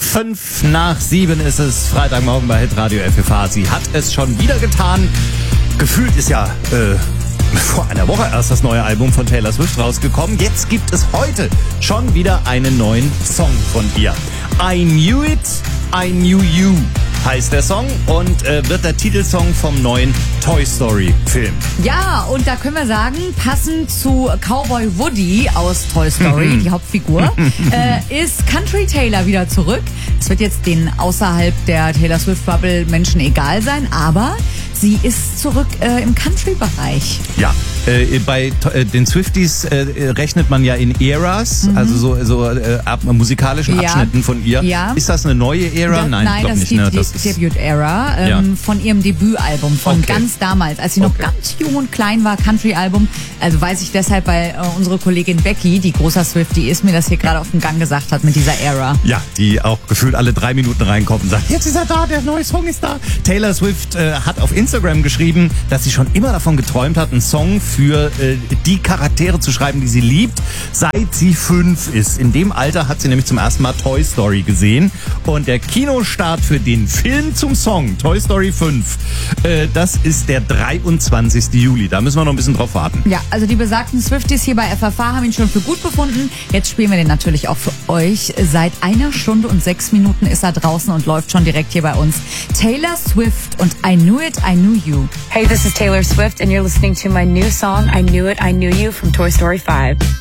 5:05 ist es, Freitagmorgen bei Hitradio FFH. Sie hat es schon wieder getan. Gefühlt ist ja vor einer Woche erst das neue Album von Taylor Swift rausgekommen. Jetzt gibt es heute schon wieder einen neuen Song von ihr. I Knew It, I Knew You heißt der Song und wird der Titelsong vom neuen Toy Story Film. Ja, und da können wir sagen, passend zu Cowboy Woody aus Toy Story, die Hauptfigur, ist Country Taylor wieder zurück. Es wird jetzt den außerhalb der Taylor Swift Bubble Menschen egal sein, aber sie ist zurück im Country-Bereich. Ja, bei den Swifties rechnet man ja in Eras, also so musikalischen Abschnitten von ihr. Ja. Ist das eine neue Ära? Nein, ich glaube nicht. Das ist die Debut-Ära von ihrem Debütalbum, von ganz damals, als sie noch ganz jung und klein war, Country-Album. Also weiß ich deshalb, weil unsere Kollegin Becky, die großer Swiftie ist, mir das hier gerade auf den Gang gesagt hat mit dieser Ära. Ja, die auch gefühlt alle 3 Minuten reinkommt und sagt, jetzt ist er da, der neue Song ist da. Taylor Swift hat auf Instagram geschrieben, dass sie schon immer davon geträumt hat, einen Song für die Charaktere zu schreiben, die sie liebt, seit sie 5 ist. In dem Alter hat sie nämlich zum ersten Mal Toy Story gesehen und der Kinostart für den Film zum Song Toy Story 5, das ist der 23. Juli. Da müssen wir noch ein bisschen drauf warten. Ja, also die besagten Swifties hier bei FFH haben ihn schon für gut befunden. Jetzt spielen wir den natürlich auch für euch. Seit 1 Stunde und 6 Minuten ist er draußen und läuft schon direkt hier bei uns. Taylor Swift und I Knew It, I Knew You. Hey, this is Taylor Swift and you're listening to my new song, I Knew It, I Knew You from Toy Story 5.